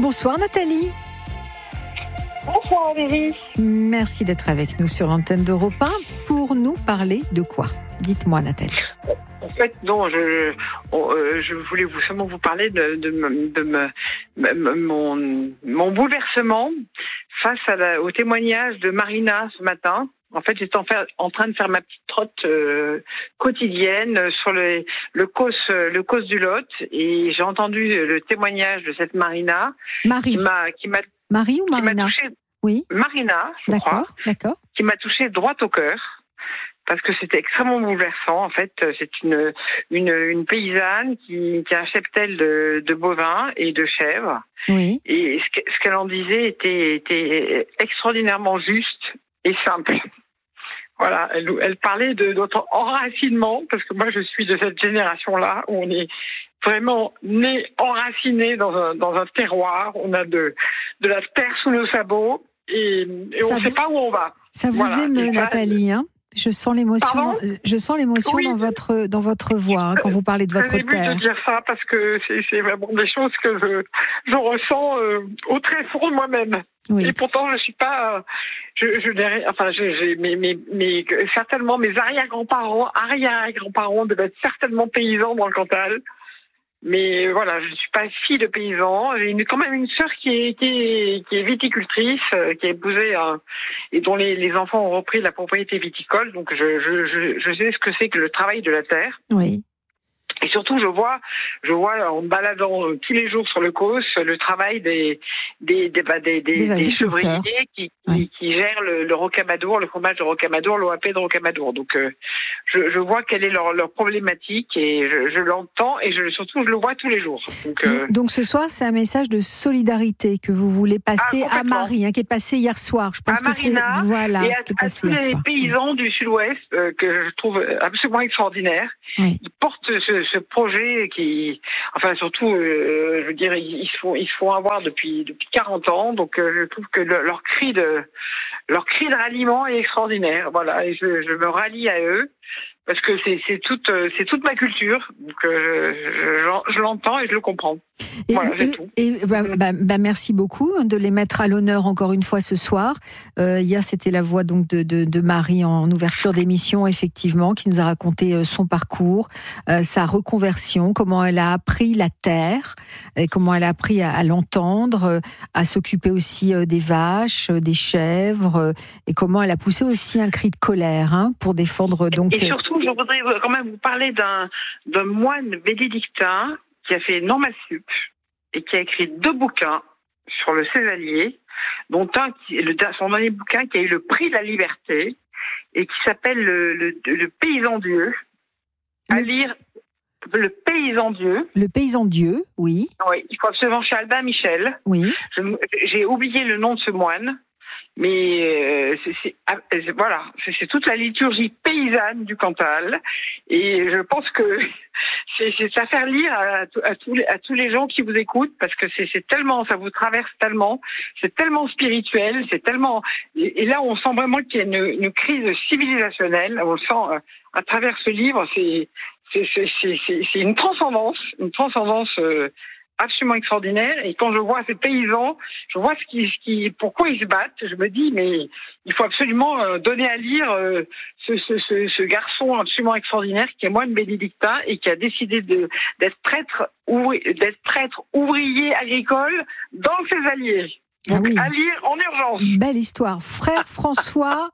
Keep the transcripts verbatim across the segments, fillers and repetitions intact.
Bonsoir Nathalie. Bonsoir Valérie. Merci d'être avec nous sur l'antenne d'Europe un pour nous parler de quoi ? Dites-moi Nathalie. En fait, non, je, euh, je voulais vous, seulement vous parler de, de, de, de, de mon, mon bouleversement face à la, au témoignage de Marina ce matin. En fait, j'étais en, faire, en train de faire ma petite trotte euh, quotidienne sur le, le causse le causse du Lot et j'ai entendu le témoignage de cette Marina. Marie. Qui m'a, qui m'a, Marie ou Marina ? Qui m'a touché, oui. Marina, je d'accord, crois. D'accord. Qui m'a touché droit au cœur. Parce que c'était extrêmement bouleversant. En fait, c'est une une, une paysanne qui, qui a un cheptel de, de bovins et de chèvres. Oui. Et ce, que, ce qu'elle en disait était, était extraordinairement juste et simple. Voilà, elle, elle parlait de notre enracinement, parce que moi je suis de cette génération-là où on est vraiment né enraciné dans un, dans un terroir. On a de, de la terre sous nos sabots et, et on ne sait pas où on va. Ça vous voilà. émeut, ça, Nathalie, hein ? Je sens l'émotion, dans, je sens l'émotion oui. dans votre dans votre voix hein, quand vous parlez de votre terre. J'ai envie de dire ça parce que c'est, c'est vraiment des choses que je, je ressens euh, au très fond de moi-même. Oui. Et pourtant je suis pas, je, je enfin j'ai, j'ai mes, mes, mes certainement mes arrière-grands-parents, arrière-grands-parents devaient être certainement paysans dans le Cantal. Mais voilà, je ne suis pas fille de paysan. J'ai une, quand même une sœur qui est, qui est, qui est viticultrice, euh, qui a épousé un, et dont les, les enfants ont repris la propriété viticole. Donc je, je, je, je sais ce que c'est que le travail de la terre. Oui. Et surtout, je vois, je vois en me baladant tous les jours sur le Causse le travail des des des bah, des, des, des, des chevriers qui, oui. qui qui gèrent le, le rocamadour, le fromage de rocamadour, l'O A P de rocamadour. Donc, euh, je, je vois quelle est leur leur problématique et je, je l'entends et je surtout je le vois tous les jours. Donc, euh... donc ce soir, c'est un message de solidarité que vous voulez passer ah, à Marie, hein, qui est passé hier soir. Je pense à que Marina, c'est voilà et à, à tous les paysans du Sud-Ouest euh, que je trouve absolument extraordinaires. Oui. Ils portent ce ce projet qui, enfin surtout, euh, je veux dire, ils se font, ils se font avoir depuis depuis quarante ans, donc euh, je trouve que le, leur cri de leur cri de ralliement est extraordinaire. Voilà, et je, je me rallie à eux parce que c'est c'est toute c'est toute ma culture, donc euh, je, je l'entends et je le comprends. Et, voilà, c'est et, tout. Et bah, bah, bah, merci beaucoup de les mettre à l'honneur encore une fois ce soir. Euh, hier, c'était la voix donc de, de, de Marie en ouverture d'émission, effectivement, qui nous a raconté son parcours, euh, sa reconversion, comment elle a appris la terre, et comment elle a appris à, à l'entendre, à s'occuper aussi des vaches, des chèvres, et comment elle a poussé aussi un cri de colère hein, pour défendre donc. Et surtout, je voudrais quand même vous parler d'un d'un moine bénédictin qui a fait Norma Sup et qui a écrit deux bouquins sur le Césalier, dont un, le, son dernier bouquin qui a eu le prix de la liberté et qui s'appelle le, le, le Paysan Dieu. À le... lire, le Paysan Dieu. Le Paysan Dieu, oui. Oui, il faut absolument chez Albin Michel. Oui. Je, j'ai oublié le nom de ce moine. Mais euh, c'est, c'est, c'est, voilà, c'est, c'est toute la liturgie paysanne du Cantal, et je pense que c'est, c'est à faire lire à, à, tous les, à tous les gens qui vous écoutent, parce que c'est, c'est tellement, ça vous traverse tellement, c'est tellement spirituel, c'est tellement, et, et là on sent vraiment qu'il y a une, une crise civilisationnelle, on le sent euh, à travers ce livre, c'est, c'est, c'est, c'est, c'est, c'est une transcendance, une transcendance. Euh, absolument extraordinaire, et quand je vois ces paysans, je vois ce qui, ce qui, pourquoi ils se battent, je me dis, mais il faut absolument donner à lire ce, ce, ce, ce garçon absolument extraordinaire qui est moine bénédictin et qui a décidé de, d'être prêtre, ouvri, d'être prêtre ouvrier agricole dans le Césalier. Donc, ah oui. À lire en urgence. Belle histoire. Frère François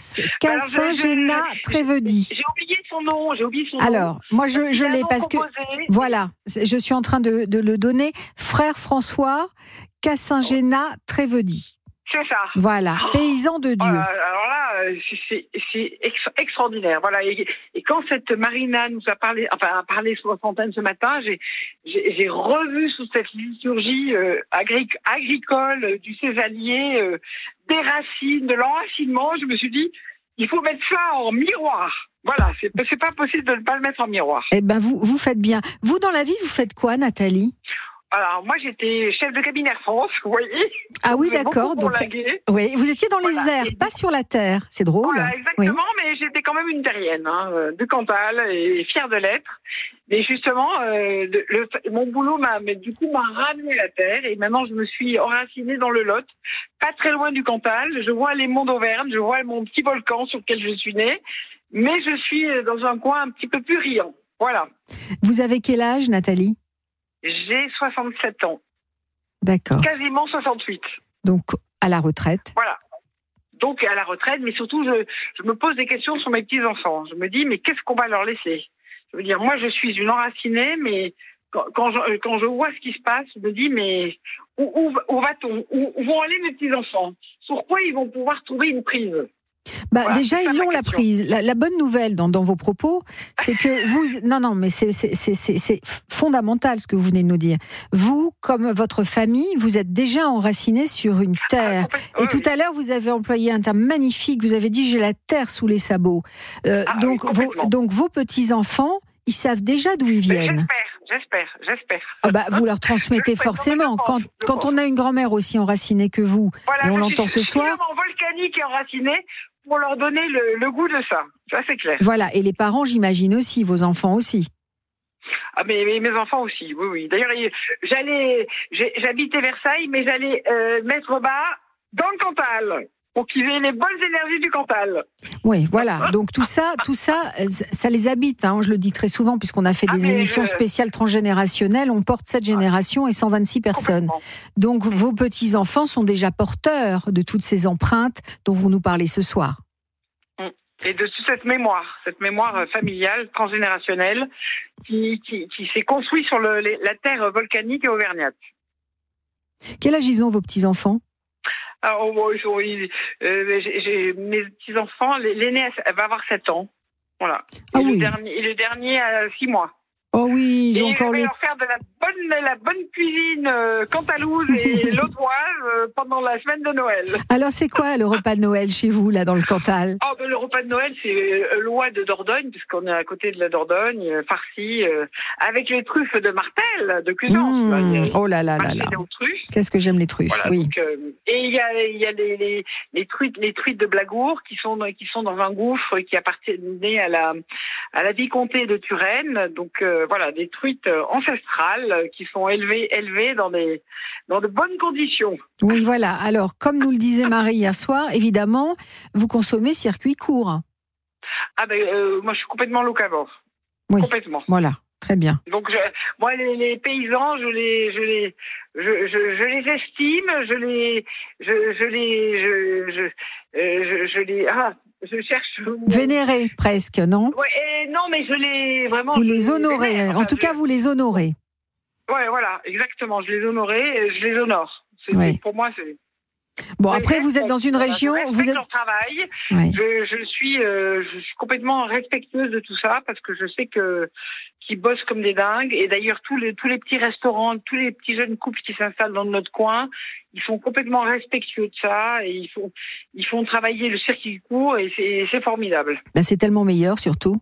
Cassingena Trévedi. J'ai oublié son nom, j'ai oublié son nom. Alors, moi je, je l'ai parce que voilà, je suis en train de, de le donner. Frère François Cassingena Trévedi. C'est ça. Voilà, paysan de Dieu. Voilà, alors là, c'est, c'est extraordinaire. Voilà. Et, et quand cette Marina nous a parlé, enfin, a parlé sur l'antenne ce matin, j'ai, j'ai, j'ai revu sous cette liturgie euh, agric- agricole du Césalier, euh, des racines, de l'enracinement. Je me suis dit, il faut mettre ça en miroir. Voilà, c'est, c'est pas possible de ne pas le mettre en miroir. Eh ben, vous, vous faites bien. Vous, dans la vie, vous faites quoi, Nathalie ? Alors, moi, j'étais chef de cabinet Air France, vous voyez. Ah oui, d'accord. Donc, oui, vous étiez dans les voilà. airs, et pas sur la terre. C'est drôle. Voilà, exactement, oui. Mais j'étais quand même une terrienne, hein, du Cantal, et fière de l'être. Mais justement, euh, le, le, mon boulot m'a, mais du coup, m'a ramené la terre et maintenant je me suis enracinée dans le Lot, pas très loin du Cantal. Je vois les monts d'Auvergne, je vois mon petit volcan sur lequel je suis née, mais je suis dans un coin un petit peu plus riant. Voilà. Vous avez quel âge, Nathalie ? J'ai soixante-sept ans. D'accord. Quasiment soixante-huit. Donc, à la retraite. Voilà. Donc, à la retraite, mais surtout, je, je me pose des questions sur mes petits-enfants. Je me dis, mais qu'est-ce qu'on va leur laisser ? Je veux dire, moi, je suis une enracinée, mais quand, quand, je, quand je vois ce qui se passe, je me dis, mais où, où, où va-t-on ? Où, où vont aller mes petits-enfants ? Sur quoi ils vont pouvoir trouver une prise ? Bah, voilà, déjà, ils l'ont la prise. La, la bonne nouvelle dans, dans vos propos, c'est que vous... Non, non, mais c'est, c'est, c'est, c'est, c'est fondamental ce que vous venez de nous dire. Vous, comme votre famille, vous êtes déjà enracinés sur une terre. Ah, Et oui, tout oui. à l'heure, vous avez employé un terme magnifique. Vous avez dit « j'ai la terre sous les sabots euh, ». Ah, donc, oui, vos, donc, vos petits-enfants, ils savent déjà d'où ils viennent. J'espère, j'espère, j'espère. Ah bah, vous leur transmettez forcément. Quand, quand on a une grand-mère aussi enracinée que vous, voilà, et on l'entend ce soir... volcanique et enracinée, pour leur donner le, le goût de ça. Ça, c'est clair. Voilà, et les parents, j'imagine aussi, vos enfants aussi. Ah, mais, mais mes enfants aussi, oui, oui. D'ailleurs, j'allais, j'habitais Versailles, mais j'allais euh, mettre bas dans le Cantal, pour qu'ils aient les bonnes énergies du Cantal. Oui, voilà. Donc tout ça, tout ça, ça les habite. Hein. Je le dis très souvent, puisqu'on a fait des ah, émissions je... spéciales transgénérationnelles. On porte sept générations et cent vingt-six personnes. Donc vos petits-enfants sont déjà porteurs de toutes ces empreintes dont vous nous parlez ce soir. Et de toute cette mémoire, cette mémoire familiale, transgénérationnelle, qui, qui, qui s'est construite sur le, la terre volcanique et auvergnate. Quel âge ils ont, vos petits-enfants ? Alors, bon, euh, j'ai, j'ai mes petits-enfants, l'aîné elle va avoir sept ans. Voilà. Ah et, oui. le dernier, et le dernier a six mois. Oh oui, ils ont et encore je vais les... leur faire de la bonne, la bonne cuisine euh, cantalouse et lautoise euh, pendant la semaine de Noël. Alors c'est quoi le repas de Noël chez vous, là, dans le Cantal ? Oh, ben, le repas de Noël, c'est euh, l'oie de Dordogne, puisqu'on est à côté de la Dordogne, euh, farci, euh, avec les truffes de Martel, de Cuisance. Mmh. Là, oh là là là là. Qu'est-ce que j'aime les truffes, voilà, oui. Donc, euh, et il y a, il y a les, les, les, truites, les truites de Blagour qui sont, qui sont dans un gouffre qui appartenait à la, à la vicomté de Turenne. Donc, euh, voilà, des truites ancestrales qui sont élevées, élevées dans des, dans de bonnes conditions. Oui, voilà. Alors, comme nous le disait Marie hier soir, évidemment, vous consommez circuit court. Ah ben, euh, moi, je suis complètement locavore. Oui. Complètement. Voilà. Très bien. Donc, je, moi, les, les paysans, je les, je les, je, je, je les estime, je les, je, je les, je, je, je, je les, ah, je cherche. Vénérer presque, non ? Ouais, et non, mais je les vraiment. Vous les honorez. Les vénère, en enfin, tout je... cas, vous les honorez. Ouais, voilà, exactement. Je les honorais, je les honore. C'est, ouais. Pour moi, c'est. Bon, après, vous êtes dans une région. Je vous êtes leur travail. Ouais. Je, je suis, euh, je suis complètement respectueuse de tout ça parce que je sais que qu'ils bossent comme des dingues. Et d'ailleurs, tous les tous les petits restaurants, tous les petits jeunes couples qui s'installent dans notre coin, ils sont complètement respectueux de ça et ils font ils font travailler le circuit court et c'est c'est formidable. Ben, c'est tellement meilleur, surtout.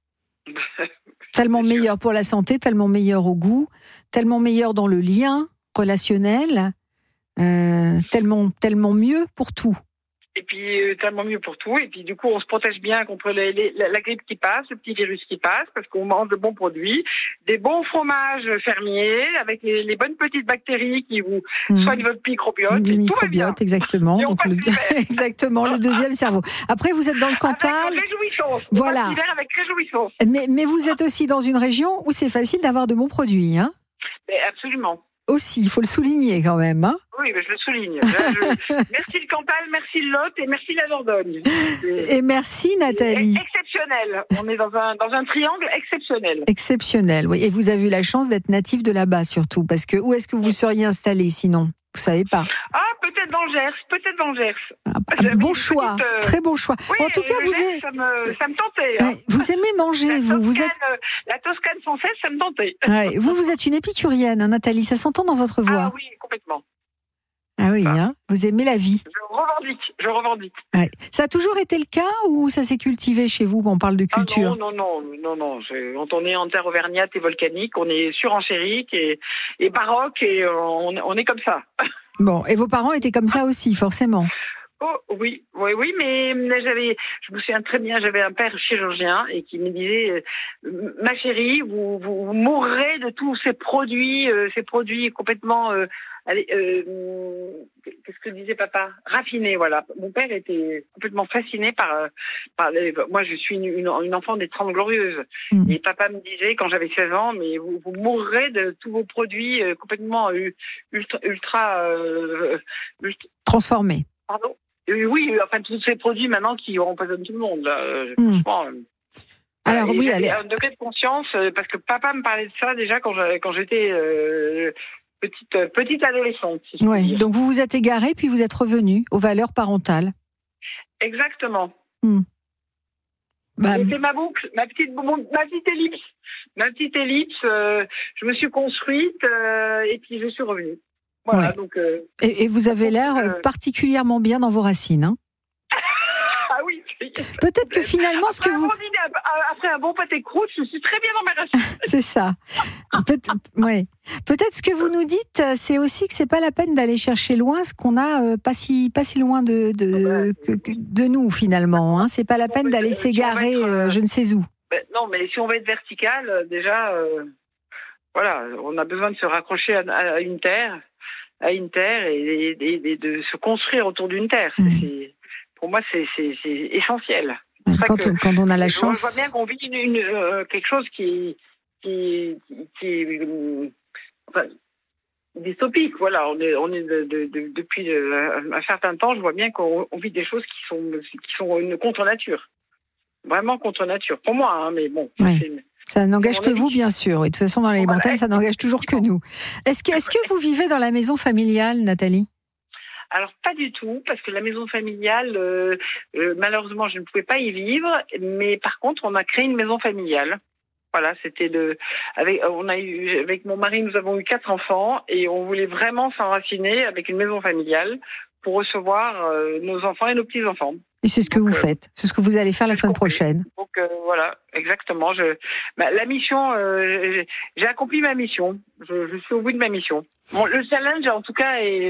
Tellement meilleur pour la santé, tellement meilleur au goût, tellement meilleur dans le lien relationnel. Euh, tellement, tellement mieux pour tout. Et puis euh, tellement mieux pour tout. Et puis du coup, on se protège bien contre les, les, la, la grippe qui passe, le petit virus qui passe, parce qu'on mange de bons produits, des bons fromages fermiers avec les, les bonnes petites bactéries qui vous mmh. soignent votre microbiote. Le microbiote, exactement. Donc le, exactement, le deuxième cerveau. Après, vous êtes dans le Cantal. Avec réjouissance. Voilà. Avec réjouissance. Mais, mais vous êtes aussi dans une région où c'est facile d'avoir de bons produits, hein ? Mais absolument. Aussi, il faut le souligner quand même. Hein, oui, mais je le souligne. Je, je... Merci le Cantal, merci le Lot et merci la Dordogne. Et merci Nathalie. Exceptionnel. On est dans un, dans un triangle exceptionnel. Exceptionnel, oui. Et vous avez eu la chance d'être natif de là-bas surtout. Parce que où est-ce que vous seriez installé sinon ? Vous savez pas. Ah, peut-être dans le Gers, peut-être dans le Gers. Ah, bon choix, petite, euh... très bon choix. Oui, en tout cas, vous Gers, aimez... ça, me, ça me tentait. Hein. Vous aimez manger, la vous. Toscane, vous êtes... La Toscane française, ça me tentait. Ouais, vous, vous êtes une épicurienne, hein, Nathalie, ça s'entend dans votre voix. Ah oui, complètement. Ah oui, hein, vous aimez la vie. Je revendique, je revendique. Ouais. Ça a toujours été le cas ou ça s'est cultivé chez vous ? On parle de culture. Ah non, non, non, non, non. Quand on est en terre auvergnate et volcanique, on est surenchérique et, et baroque et on, on est comme ça. Bon, et vos parents étaient comme ça aussi, forcément. Oh oui, oui, oui, mais j'avais, je me souviens très bien, j'avais un père chirurgien et qui me disait, euh, ma chérie, vous, vous, vous mourrez de tous ces produits, euh, ces produits complètement, euh, allez, euh, qu'est-ce que disait papa, raffinés, voilà. Mon père était complètement fasciné par, par les, moi je suis une, une, une enfant des Trente Glorieuses mmh. et papa me disait quand j'avais seize ans, mais vous, vous mourrez de tous vos produits euh, complètement euh, ultra, ultra, euh, ultra transformés. Pardon. Oui, enfin tous ces produits maintenant qui empoisonnent tout le monde. Là. Mmh. Alors et oui, allez. Un degré de conscience parce que papa me parlait de ça déjà quand je, quand j'étais euh, petite petite adolescente. Si oui. Donc vous vous êtes égaré puis vous êtes revenu aux valeurs parentales. Exactement. Mmh. Bah, j'ai fait ma boucle, ma petite ma petite ellipse, ma petite ellipse. Euh, je me suis construite euh, et puis je suis revenue. Voilà, ouais. donc, euh, et, et vous avez l'air euh... particulièrement bien dans vos racines. Hein. Ah oui. Peut-être que finalement, ce que après vous... Un bon dîner, après un bon pâté croûte, je suis très bien dans mes racines. C'est ça. Peut- ouais. Peut-être ce que vous nous dites, c'est aussi que c'est pas la peine d'aller chercher loin ce qu'on a euh, pas si pas si loin de de, que, que de nous finalement. Hein. C'est pas la peine d'aller s'égarer si être, euh, je ne sais où. Ben, non, mais si on veut être vertical, déjà, euh, voilà, on a besoin de se raccrocher à, à une terre. à une terre et, et, et de se construire autour d'une terre. Mmh. C'est, pour moi, c'est, c'est, c'est essentiel. Quand, que, quand on a la chance... Je vois bien qu'on vit une, une, euh, quelque chose qui, qui, qui est euh, enfin, dystopique. Voilà, on est, on est de, de, de, depuis euh, un certain temps, je vois bien qu'on on vit des choses qui sont, qui sont une contre nature. Vraiment contre nature. Pour moi, hein, mais bon... Oui. C'est, ça n'engage que vous, bien sûr. Et de toute façon, dans les voilà. montagnes, ça n'engage toujours que nous. Est-ce que, est-ce que vous vivez dans la maison familiale, Nathalie ? Alors, pas du tout, parce que la maison familiale, euh, euh, malheureusement, je ne pouvais pas y vivre. Mais par contre, on a créé une maison familiale. Voilà, c'était le. Avec, on a eu, avec mon mari, nous avons eu quatre enfants et on voulait vraiment s'enraciner avec une maison familiale pour recevoir euh, nos enfants et nos petits-enfants. Et c'est ce que donc, vous euh, faites, c'est ce que vous allez faire la semaine prochaine. Donc euh, voilà, exactement. Je, bah, la mission, euh, j'ai, j'ai accompli ma mission. Je, je suis au bout de ma mission. Bon, le challenge, en tout cas, est